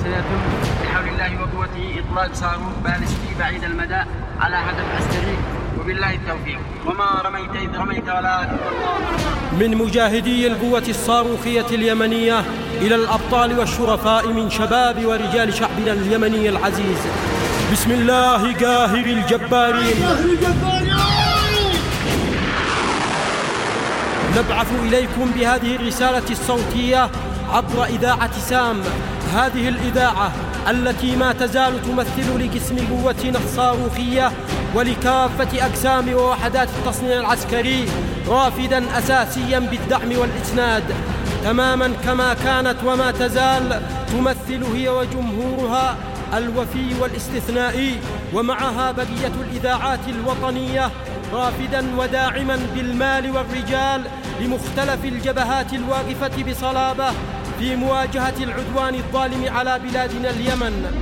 سيتم بحول الله وقوته إطلاق صاروخ باليستي بعيد المدى على هدف عسكري، وبالله التوفيق. وما رميت إذ رميت ولكن الله رمى. من مجاهدي القوة الصاروخية اليمنية إلى الأبطال والشرفاء من شباب ورجال شعبنا اليمني العزيز، بسم الله قاهر الجبارين. نبعث إليكم بهذه الرسالة الصوتية عبر إذاعة سام، هذه الإذاعة التي ما تزال تمثل لقسم قوتنا الصاروخية ولكافة أقسام ووحدات التصنيع العسكري رافداً أساسياً بالدعم والإسناد، تماماً كما كانت وما تزال تمثل هي وجمهورها الوفي والاستثنائي، ومعها بقية الإذاعات الوطنية، رافداً وداعماً بالمال والرجال لمختلف الجبهات الواقفة بصلابة في مواجهة العدوان الظالم على بلادنا اليمن.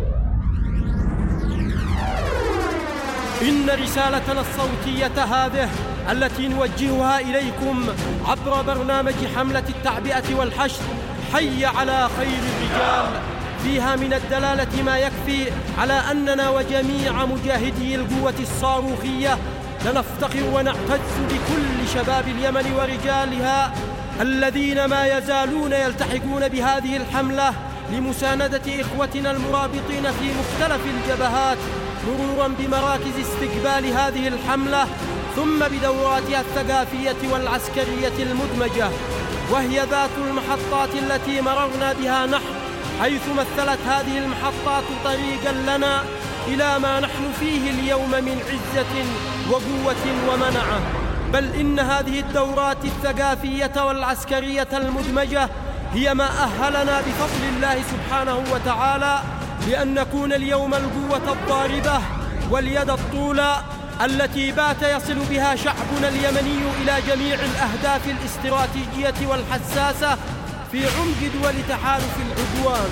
إن رسالتنا الصوتية هذه التي نوجهها إليكم عبر برنامج حملة التعبئة والحشد حي على خير الرجال فيها من الدلالة ما يكفي على أننا وجميع مجاهدي القوة الصاروخية لنفتخر ونعتز بكل شباب اليمن ورجالها الذين ما يزالون يلتحقون بهذه الحملة لمساندة إخوتنا المرابطين في مختلف الجبهات، مروراً بمراكز استقبال هذه الحملة ثم بدوراتها الثقافية والعسكرية المدمجة، وهي ذات المحطات التي مررنا بها نحن، حيث مثلت هذه المحطات طريقاً لنا إلى ما نحن فيه اليوم من عزة وقوة ومنعة. بل إن هذه الدورات الثقافية والعسكرية المدمجة هي ما أهلنا بفضل الله سبحانه وتعالى لأن نكون اليوم القوة الضاربة واليد الطولى التي بات يصل بها شعبنا اليمني إلى جميع الأهداف الاستراتيجية والحساسة في عمق دول تحالف العدوان.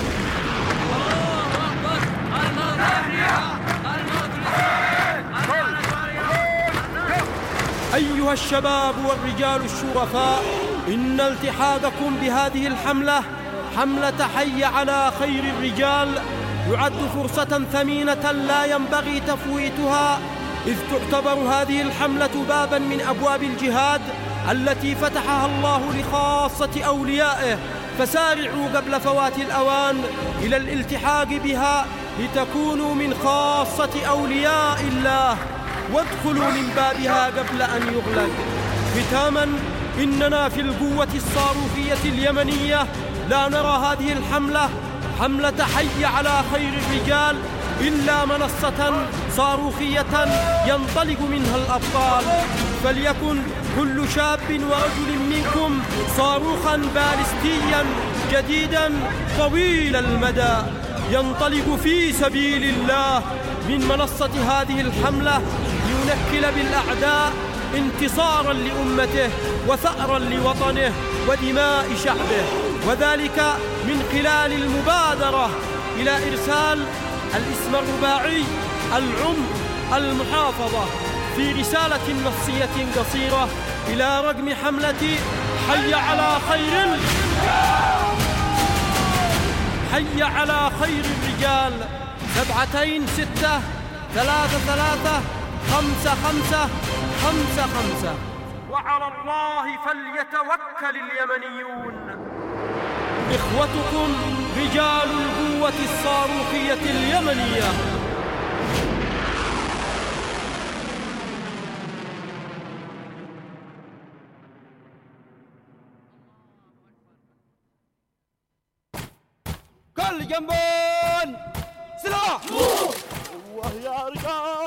أيها الشباب والرجال الشرفاء، إن التحاقكم بهذه الحملة، حملة حي على خير الرجال، يعد فرصة ثمينة لا ينبغي تفويتها، إذ تعتبر هذه الحملة باباً من أبواب الجهاد التي فتحها الله لخاصة أوليائه، فسارعوا قبل فوات الأوان إلى الالتحاق بها لتكونوا من خاصة أولياء الله، وادخلوا من بابها قبل أن يغلق. ختاماً، إننا في القوة الصاروخية اليمنية لا نرى هذه الحملة حملة حي على خير الرجال إلا منصة صاروخية ينطلق منها الأبطال، فليكن كل شاب ورجل منكم صاروخاً باليستياً جديداً طويل المدى ينطلق في سبيل الله من منصة هذه الحملة لينكل بالأعداء انتصاراً لأمته وثأراً لوطنه ودماء شعبه، وذلك من خلال المبادرة إلى إرسال الاسم الرباعي العمق المحافظة في رسالة نصية قصيرة إلى رقم حملة حي على خير الرجال 7 6 3 3 5 5 5 5. وعلى الله فليتوكل اليمنيون. إخوتكم رجال القوة الصاروخية اليمنية. كل جنبون سلاح. الله يا رجال.